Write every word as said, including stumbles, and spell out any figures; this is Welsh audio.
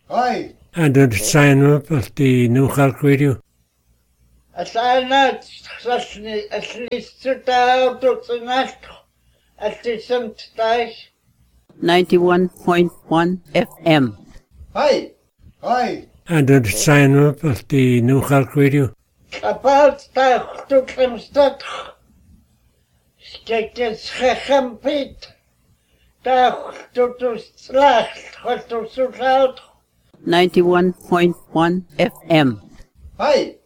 Hi. And the sign up at the New Halk Radio. Asana sasni aslistuta tuxnacht asisant tash. ninety-one point one F M. Hi. Hi. And the sign up at the New Halk Radio. About tach to klemstat. Stekes gechampit. Tach to to slacht hot to sucht. ninety-one point one F M. Hi.